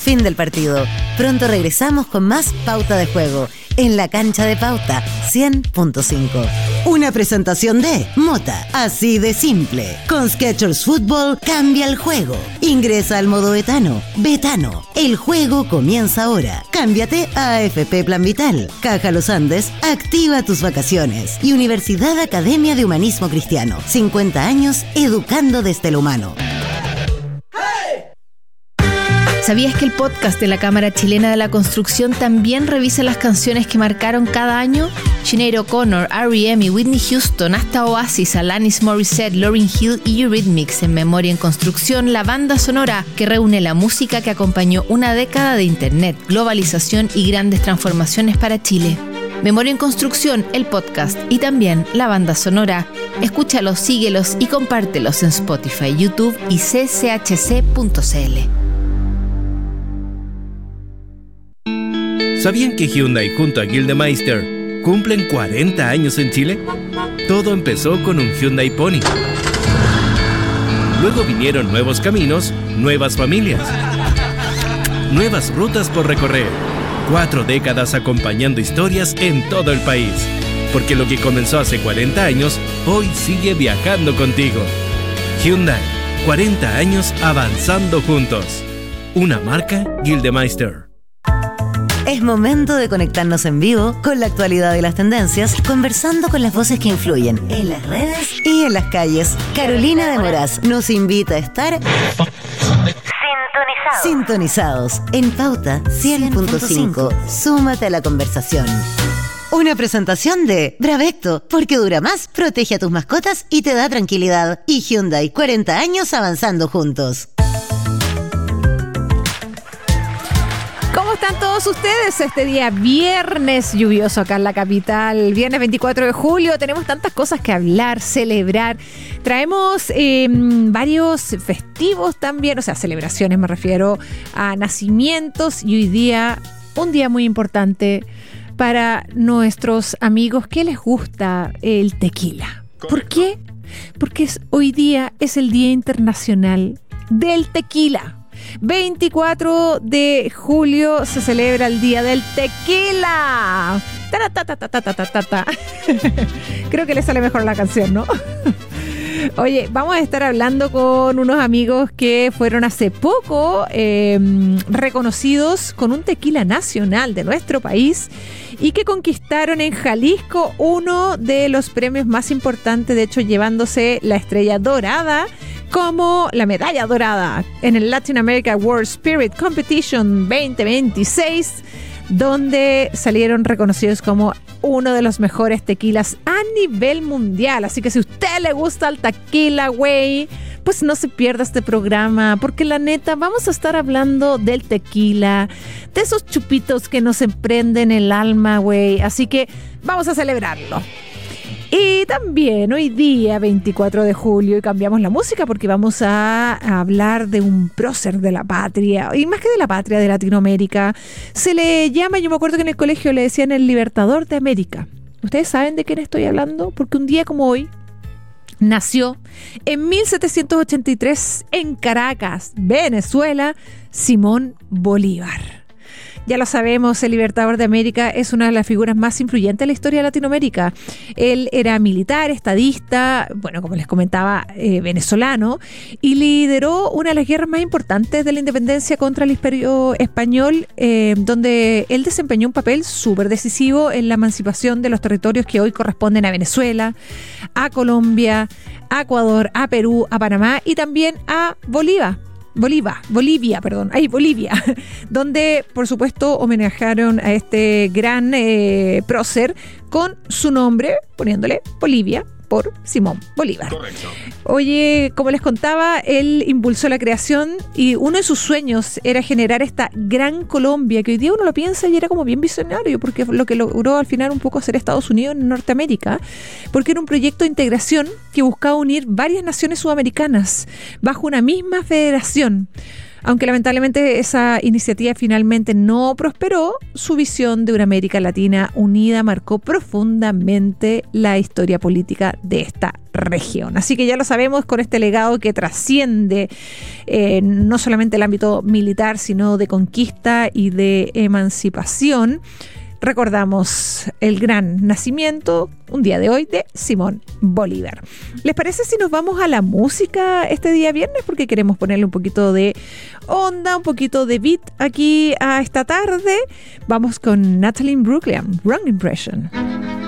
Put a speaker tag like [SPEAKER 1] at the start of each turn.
[SPEAKER 1] Fin del partido. Pronto regresamos con más Pauta de Juego en la cancha de Pauta 100.5. Una presentación de Mota, así de simple. Con Skechers Fútbol cambia el juego. Ingresa al modo Betano. Betano, el juego comienza ahora. Cámbiate a AFP Plan Vital. Caja Los Andes, activa tus vacaciones. Y Universidad Academia de Humanismo Cristiano, 50 años educando desde lo humano.
[SPEAKER 2] ¿Sabías que el podcast de la Cámara Chilena de la Construcción también revisa las canciones que marcaron cada año? Sinéad O'Connor, R.E.M. y Whitney Houston, hasta Oasis, Alanis Morissette, Lauryn Hill y Eurythmics. En Memoria en Construcción, la banda sonora que reúne la música que acompañó una década de internet, globalización y grandes transformaciones para Chile. Memoria en Construcción, el podcast y también la banda sonora. Escúchalos, síguelos y compártelos en Spotify, YouTube y cchc.cl.
[SPEAKER 3] ¿Sabían que Hyundai junto a Gildemeister cumplen 40 años en Chile? Todo empezó con un Hyundai Pony. Luego vinieron nuevos caminos, nuevas familias, nuevas rutas por recorrer. 4 décadas acompañando historias en todo el país. Porque lo que comenzó hace 40 años, hoy sigue viajando contigo. Hyundai, 40 años avanzando juntos. Una marca Gildemeister.
[SPEAKER 1] Es momento de conectarnos en vivo con la actualidad y las tendencias, conversando con las voces que influyen en las redes y en las calles. Carolina de Moraz nos invita a estar sintonizados en Pauta 100.5. Súmate a la conversación. Una presentación de Bravecto, porque dura más, protege a tus mascotas y te da tranquilidad. Y Hyundai, 40 años avanzando juntos.
[SPEAKER 4] ¿Cómo están todos ustedes este día viernes lluvioso acá en la capital? Viernes 24 de julio, tenemos tantas cosas que hablar, celebrar. Traemos varios festivos también, o sea, celebraciones me refiero a nacimientos y hoy día, un día muy importante para nuestros amigos que les gusta el tequila. ¿Por qué? Porque hoy día es el Día Internacional del Tequila. 24 de julio se celebra el Día del Tequila. Creo que le sale mejor la canción, ¿no? Oye, vamos a estar hablando con unos amigos que fueron hace poco reconocidos con un tequila nacional de nuestro país y que conquistaron en Jalisco uno de los premios más importantes, de hecho llevándose la estrella dorada como la medalla dorada en el Latin America World Spirit Competition 2026, donde salieron reconocidos como uno de los mejores tequilas a nivel mundial. Así que si a usted le gusta el tequila, güey, pues no se pierda este programa, porque la neta vamos a estar hablando del tequila, de esos chupitos que nos emprenden el alma, güey. Así que vamos a celebrarlo. Y también hoy día, 24 de julio, y cambiamos la música porque vamos a hablar de un prócer de la patria, y más que de la patria, de Latinoamérica. Se le llama, yo me acuerdo que en el colegio le decían el Libertador de América. ¿Ustedes saben de quién estoy hablando? Porque un día como hoy nació en 1783 en Caracas, Venezuela, Simón Bolívar. Ya lo sabemos, el Libertador de América es una de las figuras más influyentes de la historia de Latinoamérica. Él era militar, estadista, bueno, como les comentaba, venezolano, y lideró una de las guerras más importantes de la independencia contra el Imperio Español, donde él desempeñó un papel súper decisivo en la emancipación de los territorios que hoy corresponden a Venezuela, a Colombia, a Ecuador, a Perú, a Panamá y también a Bolivia, donde por supuesto homenajearon a este gran prócer con su nombre, poniéndole Bolivia por Simón Bolívar.
[SPEAKER 5] Correcto.
[SPEAKER 4] Oye, como les contaba, él impulsó la creación y uno de sus sueños era generar esta gran Colombia, que hoy día uno lo piensa y era como bien visionario, porque lo que logró al final un poco hacer Estados Unidos en Norteamérica, porque era un proyecto de integración que buscaba unir varias naciones sudamericanas bajo una misma federación. Aunque lamentablemente esa iniciativa finalmente no prosperó, su visión de una América Latina unida marcó profundamente la historia política de esta región. Así que ya lo sabemos, con este legado que trasciende no solamente el ámbito militar, sino de conquista y de emancipación, recordamos el gran nacimiento, un día de hoy, de Simón Bolívar. ¿Les parece si nos vamos a la música este día viernes? Porque queremos ponerle un poquito de onda, un poquito de beat aquí a esta tarde. Vamos con Natalie Imbruglia, Wrong Impression.